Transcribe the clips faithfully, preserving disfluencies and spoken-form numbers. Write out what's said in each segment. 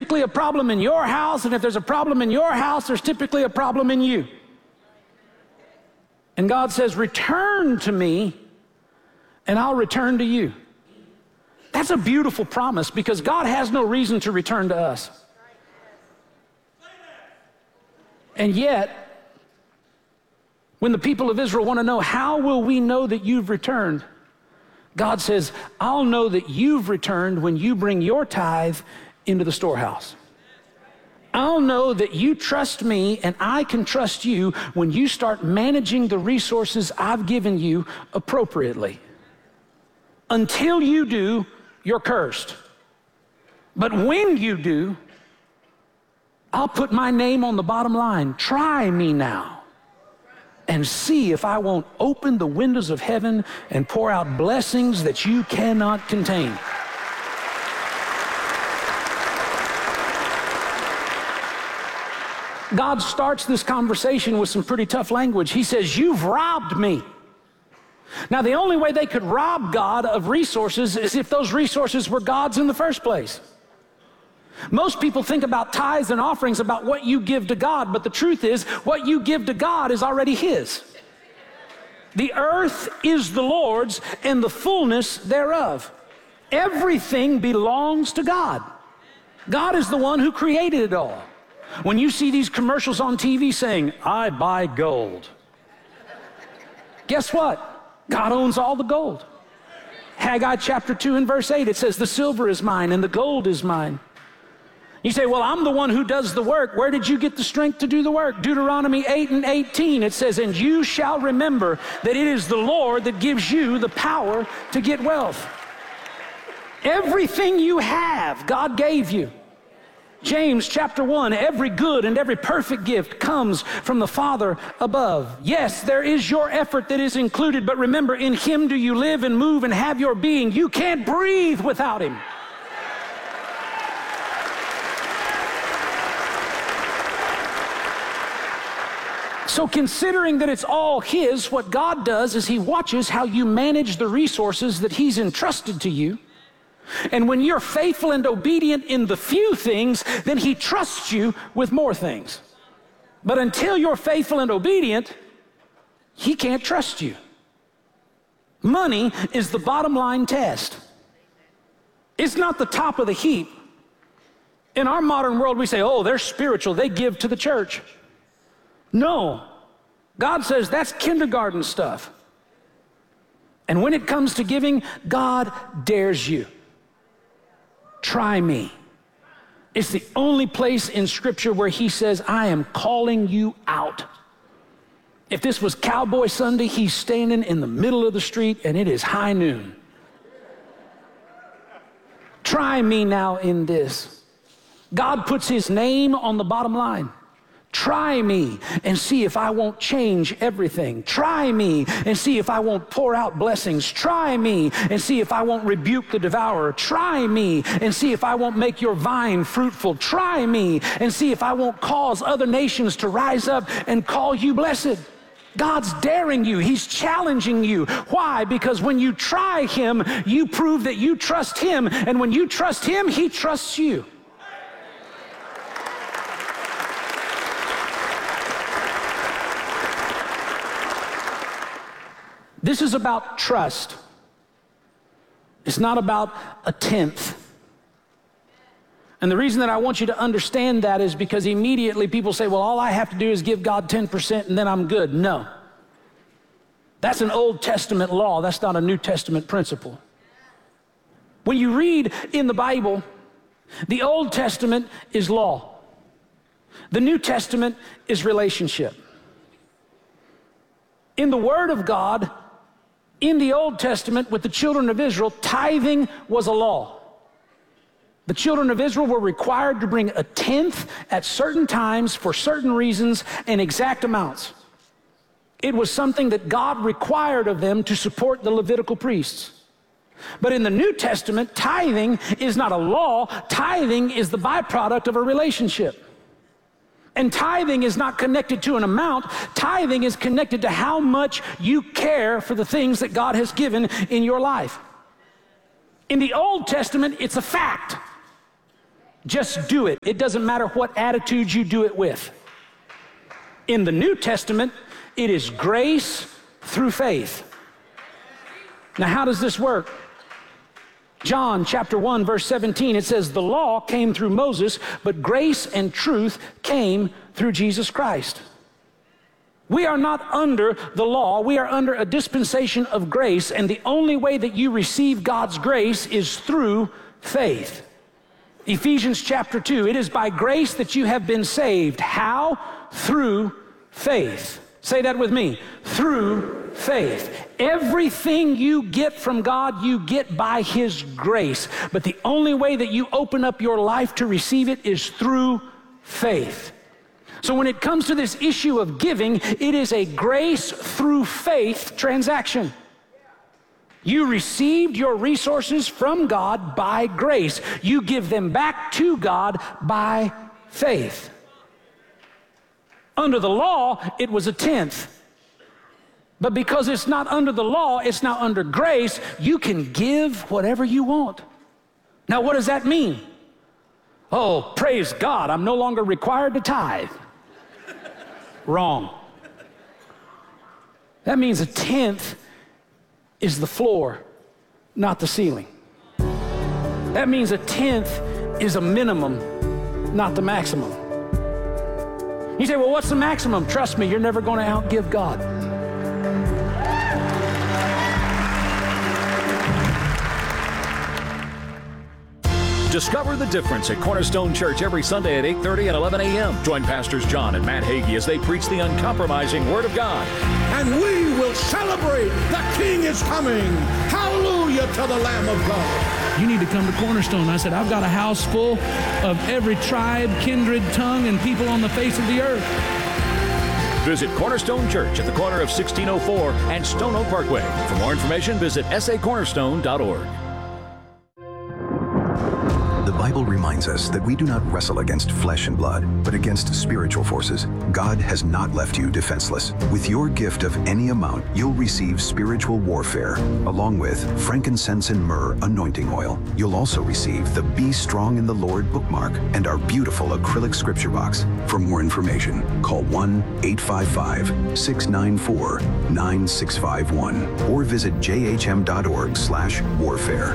typically a problem in your house, and if there's a problem in your house, there's typically a problem in you. And God says, return to me, and I'll return to you. That's a beautiful promise, because God has no reason to return to us. And yet, when the people of Israel want to know, how will we know that you've returned? God says, I'll know that you've returned when you bring your tithe into the storehouse. I'll know that you trust me and I can trust you when you start managing the resources I've given you appropriately. Until you do, you're cursed. But when you do, I'll put my name on the bottom line. Try me now and see if I won't open the windows of heaven and pour out blessings that you cannot contain. God starts this conversation with some pretty tough language. He says, you've robbed me. Now, the only way they could rob God of resources is if those resources were God's in the first place. Most people think about tithes and offerings about what you give to God, but the truth is, what you give to God is already His. The earth is the Lord's and the fullness thereof. Everything belongs to God. God is the one who created it all. When you see these commercials on T V saying, I buy gold, guess what? God owns all the gold. Haggai chapter two and verse eight, it says, the silver is mine and the gold is mine. You say, well, I'm the one who does the work. Where did you get the strength to do the work? Deuteronomy eight and eighteen, it says, and you shall remember that it is the Lord that gives you the power to get wealth. Everything you have, God gave you. James chapter one, every good and every perfect gift comes from the Father above. Yes, there is your effort that is included, but remember, in Him do you live and move and have your being. You can't breathe without Him. So considering that it's all His, what God does is He watches how you manage the resources that He's entrusted to you. And when you're faithful and obedient in the few things, then He trusts you with more things. But until you're faithful and obedient, He can't trust you. Money is the bottom line test. It's not the top of the heap. In our modern world, we say, oh, they're spiritual, they give to the church. No. God says that's kindergarten stuff. And when it comes to giving, God dares you. Try me. It's the only place in Scripture where He says, I am calling you out. If this was Cowboy Sunday, He's standing in the middle of the street and it is high noon. Try me now in this. God puts His name on the bottom line. Try me and see if I won't change everything. Try me and see if I won't pour out blessings. Try me and see if I won't rebuke the devourer. Try me and see if I won't make your vine fruitful. Try me and see if I won't cause other nations to rise up and call you blessed. God's daring you. He's challenging you. Why? Because when you try Him, you prove that you trust Him. And when you trust Him, He trusts you. This is about trust. It's not about a tenth. And the reason that I want you to understand that is because immediately people say, well, all I have to do is give God ten percent and then I'm good. No. That's an Old Testament law. That's not a New Testament principle. When you read in the Bible, the Old Testament is law. The New Testament is relationship. In the Word of God, in the Old Testament, with the children of Israel, tithing was a law. The children of Israel were required to bring a tenth at certain times for certain reasons and exact amounts. It was something that God required of them to support the Levitical priests. But in the New Testament, tithing is not a law. Tithing is the byproduct of a relationship. And tithing is not connected to an amount. Tithing is connected to how much you care for the things that God has given in your life. In the Old Testament, it's a fact. Just do it. It doesn't matter what attitude you do it with. In the New Testament, it is grace through faith. Now, how does this work? John chapter one, verse seventeen, it says, the law came through Moses, but grace and truth came through Jesus Christ. We are not under the law. We are under a dispensation of grace, and the only way that you receive God's grace is through faith. Ephesians chapter two, it is by grace that you have been saved. How? Through faith. Say that with me. Through faith. Everything you get from God, you get by His grace. But the only way that you open up your life to receive it is through faith. So when it comes to this issue of giving, it is a grace through faith transaction. You received your resources from God by grace. You give them back to God by faith. Under the law, it was a tenth. But because it's not under the law, it's now under grace, you can give whatever you want. Now, what does that mean? Oh, praise God, I'm no longer required to tithe. Wrong. That means a tenth is the floor, not the ceiling. That means a tenth is a minimum, not the maximum. You say, well, what's the maximum? Trust me, you're never going to outgive God. Discover the difference at Cornerstone Church every Sunday at eight thirty and eleven a.m. Join Pastors John and Matt Hagee as they preach the uncompromising Word of God. And we will celebrate the King is coming. Hallelujah to the Lamb of God. You need to come to Cornerstone. I said, I've got a house full of every tribe, kindred, tongue, and people on the face of the earth. Visit Cornerstone Church at the corner of sixteen oh four and Stone Oak Parkway. For more information, visit s a cornerstone dot org. The Bible reminds us that we do not wrestle against flesh and blood, but against spiritual forces. God has not left you defenseless. With your gift of any amount, you'll receive spiritual warfare, along with frankincense and myrrh anointing oil. You'll also receive the Be Strong in the Lord bookmark and our beautiful acrylic scripture box. For more information, call one eight five five, six nine four, nine six five one or visit j h m dot org slash warfare.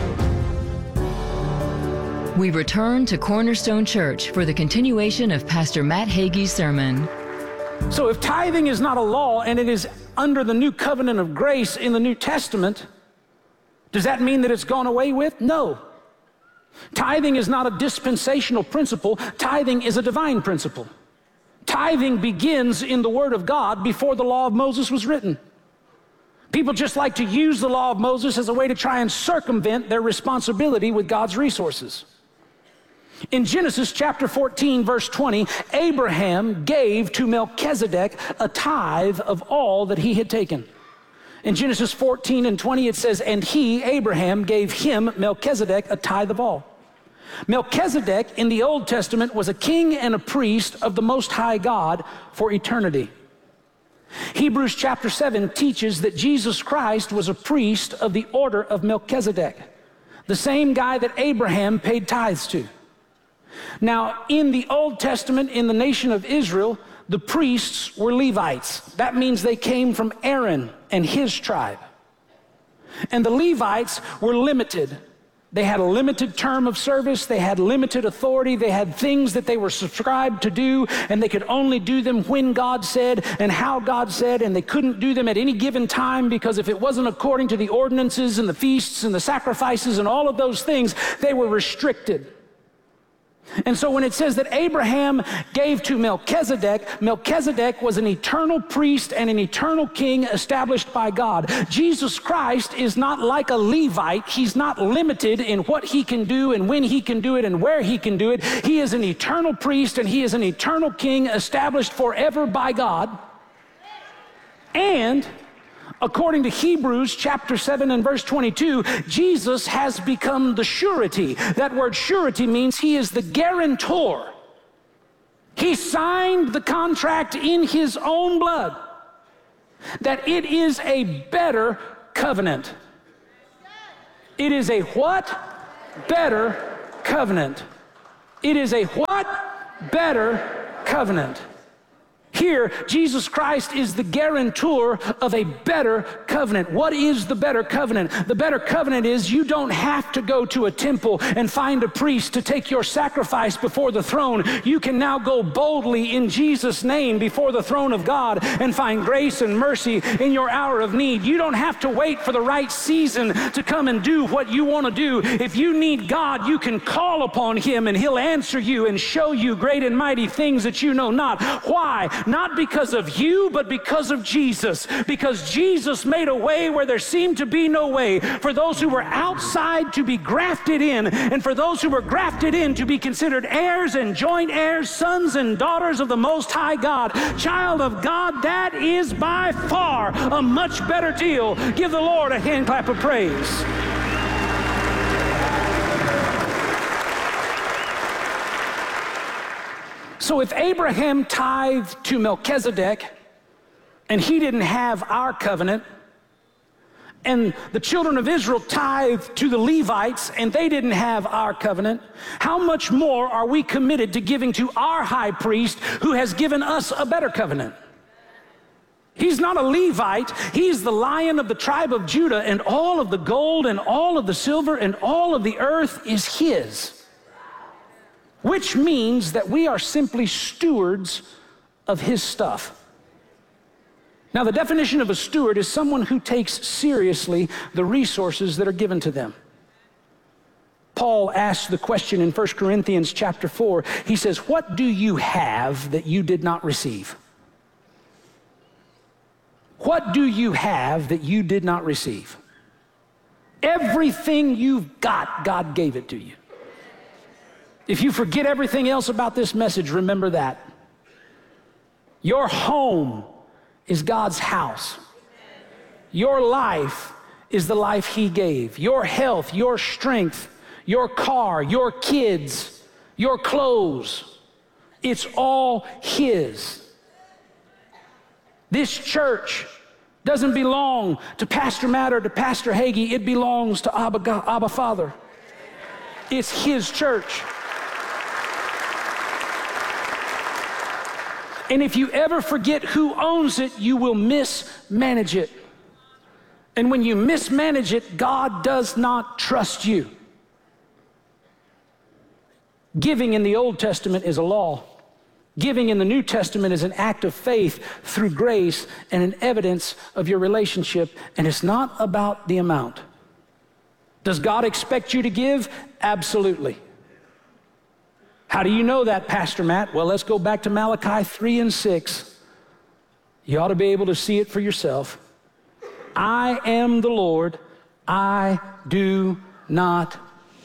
We return to Cornerstone Church for the continuation of Pastor Matt Hagee's sermon. So if tithing is not a law and it is under the new covenant of grace in the New Testament, does that mean that it's gone away with? No. Tithing is not a dispensational principle. Tithing is a divine principle. Tithing begins in the Word of God before the law of Moses was written. People just like to use the law of Moses as a way to try and circumvent their responsibility with God's resources. In Genesis chapter fourteen, verse twenty, Abraham gave to Melchizedek a tithe of all that he had taken. In Genesis fourteen and twenty, it says, and he, Abraham, gave him, Melchizedek, a tithe of all. Melchizedek in the Old Testament was a king and a priest of the Most High God for eternity. Hebrews chapter seven teaches that Jesus Christ was a priest of the order of Melchizedek, the same guy that Abraham paid tithes to. Now, in the Old Testament, in the nation of Israel, the priests were Levites. That means they came from Aaron and his tribe. And the Levites were limited. They had a limited term of service, they had limited authority, they had things that they were subscribed to do, and they could only do them when God said and how God said, and they couldn't do them at any given time, because if it wasn't according to the ordinances and the feasts and the sacrifices and all of those things, they were restricted. And so when it says that Abraham gave to Melchizedek, Melchizedek was an eternal priest and an eternal king established by God. Jesus Christ is not like a Levite. He's not limited in what he can do and when he can do it and where he can do it. He is an eternal priest and he is an eternal king established forever by God. And according to Hebrews chapter seven and verse twenty-two, Jesus has become the surety. That word surety means he is the guarantor. He signed the contract in his own blood that it is a better covenant. It is a what? Better covenant. It is a what? Better covenant. Here, Jesus Christ is the guarantor of a better covenant. What is the better covenant? The better covenant is you don't have to go to a temple and find a priest to take your sacrifice before the throne. You can now go boldly in Jesus' name before the throne of God and find grace and mercy in your hour of need. You don't have to wait for the right season to come and do what you want to do. If you need God, you can call upon Him and He'll answer you and show you great and mighty things that you know not. Why? Not because of you, but because of Jesus. Because Jesus made a way where there seemed to be no way. For those who were outside to be grafted in, and for those who were grafted in to be considered heirs and joint heirs, sons and daughters of the Most High God. Child of God, that is by far a much better deal. Give the Lord a hand clap of praise. So if Abraham tithed to Melchizedek, and he didn't have our covenant, and the children of Israel tithed to the Levites, and they didn't have our covenant, how much more are we committed to giving to our high priest who has given us a better covenant? He's not a Levite. He's the Lion of the tribe of Judah, and all of the gold and all of the silver and all of the earth is his. Which means that we are simply stewards of his stuff. Now, the definition of a steward is someone who takes seriously the resources that are given to them. Paul asks the question in First Corinthians chapter four. He says, what do you have that you did not receive? What do you have that you did not receive? Everything you've got, God gave it to you. If you forget everything else about this message, remember that. Your home is God's house. Your life is the life He gave. Your health, your strength, your car, your kids, your clothes, it's all His. This church doesn't belong to Pastor Matt or to Pastor Hagee. It belongs to Abba, God, Abba Father. It's His church. And if you ever forget who owns it, you will mismanage it. And when you mismanage it, God does not trust you. Giving in the Old Testament is a law. Giving in the New Testament is an act of faith through grace and an evidence of your relationship, and it's not about the amount. Does God expect you to give? Absolutely. How do you know that, Pastor Matt? Well, let's go back to Malachi three and six. You ought to be able to see it for yourself. I am the Lord, I do not.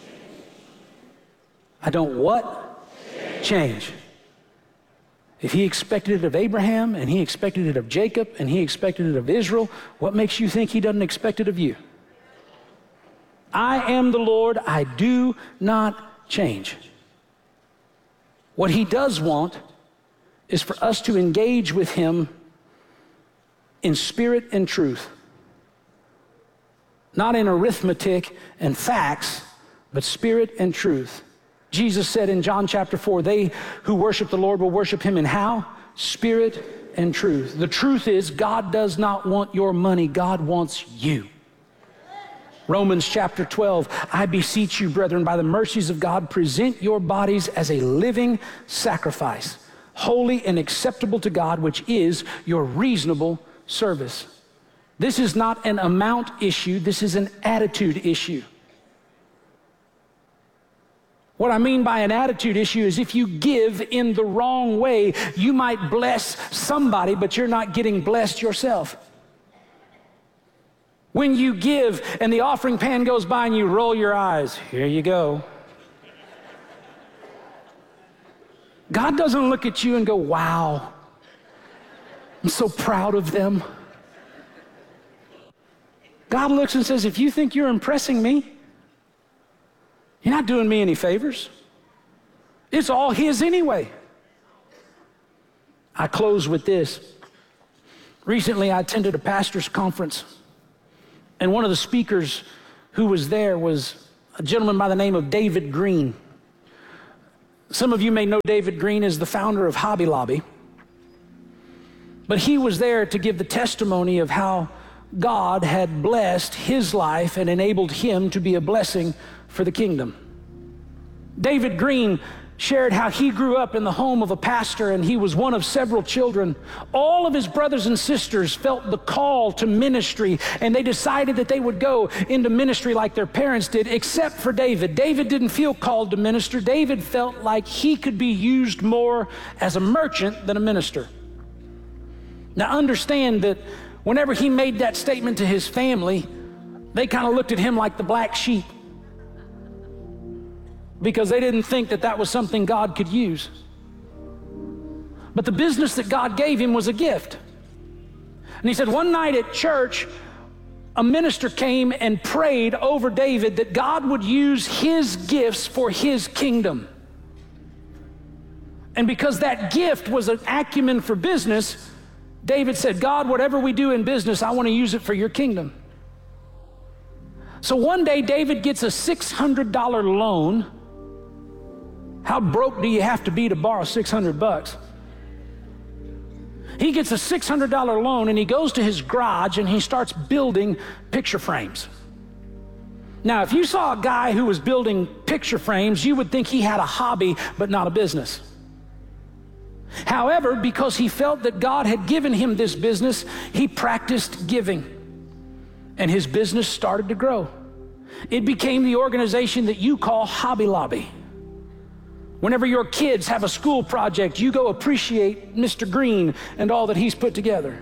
I don't what? Change. If He expected it of Abraham, and He expected it of Jacob, and He expected it of Israel, what makes you think He doesn't expect it of you? I am the Lord, I do not change. What He does want is for us to engage with Him in spirit and truth. Not in arithmetic and facts, but spirit and truth. Jesus said in John chapter four, they who worship the Lord will worship Him in how? Spirit and truth. The truth is, God does not want your money, God wants you. Romans chapter twelve, I beseech you, brethren, by the mercies of God, present your bodies as a living sacrifice, holy and acceptable to God, which is your reasonable service. This is not an amount issue, this is an attitude issue. What I mean by an attitude issue is if you give in the wrong way, you might bless somebody, but you're not getting blessed yourself. When you give and the offering pan goes by and you roll your eyes, here you go. God doesn't look at you and go, wow, I'm so proud of them. God looks and says, if you think you're impressing me, you're not doing me any favors. It's all His anyway. I close with this. Recently, I attended a pastor's conference, and one of the speakers who was there was a gentleman by the name of David Green. Some of you may know David Green as the founder of Hobby Lobby, but he was there to give the testimony of how God had blessed his life and enabled him to be a blessing for the kingdom. David Green shared how he grew up in the home of a pastor, and he was one of several children. All of his brothers and sisters felt the call to ministry, and they decided that they would go into ministry like their parents did, except for David. David didn't feel called to minister. David felt like he could be used more as a merchant than a minister. Now understand that whenever he made that statement to his family, they kind of looked at him like the black sheep, because they didn't think that that was something God could use. But the business that God gave him was a gift. And he said one night at church, a minister came and prayed over David that God would use his gifts for his kingdom. And because that gift was an acumen for business, David said, God, whatever we do in business, I want to use it for your kingdom. So one day David gets a six hundred dollar loan. How broke do you have to be to borrow six hundred bucks? He gets a six hundred dollar loan, and he goes to his garage and he starts building picture frames. Now, if you saw a guy who was building picture frames, you would think he had a hobby, but not a business. However, because he felt that God had given him this business, he practiced giving, and his business started to grow. It became the organization that you call Hobby Lobby. Whenever your kids have a school project, you go appreciate Mister Green and all that he's put together.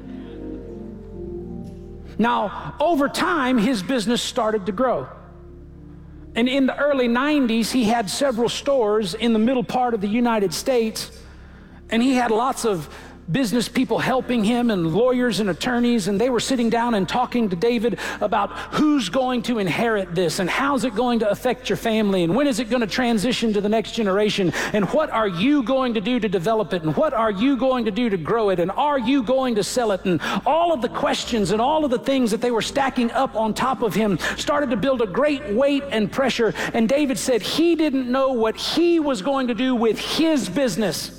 Now, over time, his business started to grow. And in the early nineties, he had several stores in the middle part of the United States, and he had lots of business people helping him, and lawyers and attorneys, and they were sitting down and talking to David about who's going to inherit this, and how's it going to affect your family, and when is it going to transition to the next generation, and what are you going to do to develop it, and what are you going to do to grow it, and are you going to sell it? And all of the questions and all of the things that they were stacking up on top of him started to build a great weight and pressure. And David said he didn't know what he was going to do with his business.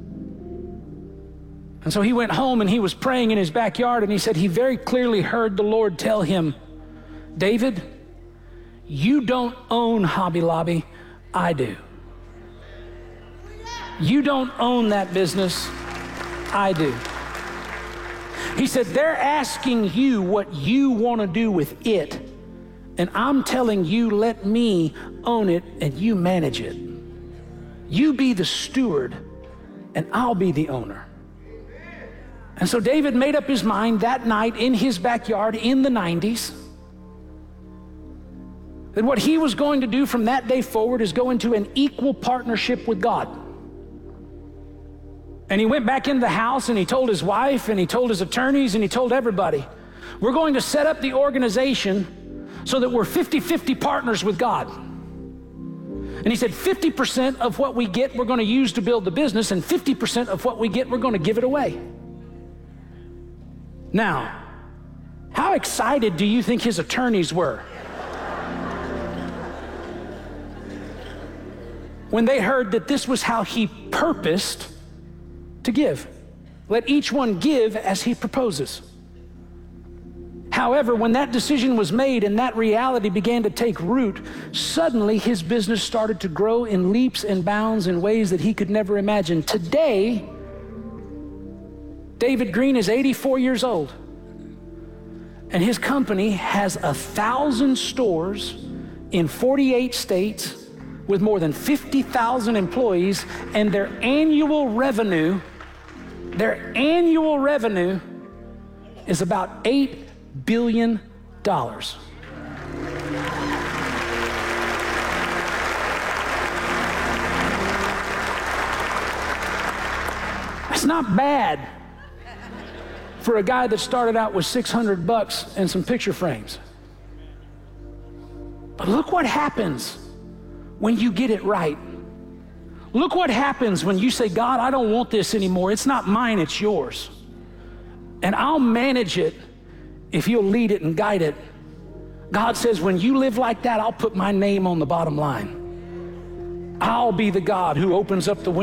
And so he went home and he was praying in his backyard, and he said he very clearly heard the Lord tell him, David, you don't own Hobby Lobby, I do. You don't own that business, I do. He said, they're asking you what you want to do with it, and I'm telling you, let me own it and you manage it. You be the steward and I'll be the owner. And so David made up his mind that night in his backyard in the nineties that what he was going to do from that day forward is go into an equal partnership with God. And he went back into the house and he told his wife and he told his attorneys and he told everybody, we're going to set up the organization so that we're fifty fifty partners with God. And he said fifty percent of what we get we're going to use to build the business, and fifty percent of what we get we're going to give it away. Now, how excited do you think his attorneys were when they heard that this was how he purposed to give? Let each one give as he proposes. However, when that decision was made and that reality began to take root, suddenly his business started to grow in leaps and bounds in ways that he could never imagine. Today, David Green is eighty-four years old, and his company has a thousand stores in forty-eight states with more than fifty thousand employees, and their annual revenue, their annual revenue is about eight billion dollars. That's not bad for a guy that started out with six hundred bucks and some picture frames. But look what happens when you get it right. Look what happens when you say, God, I don't want this anymore. It's not mine, it's yours. And I'll manage it if you'll lead it and guide it. God says, when you live like that, I'll put my name on the bottom line. I'll be the God who opens up the window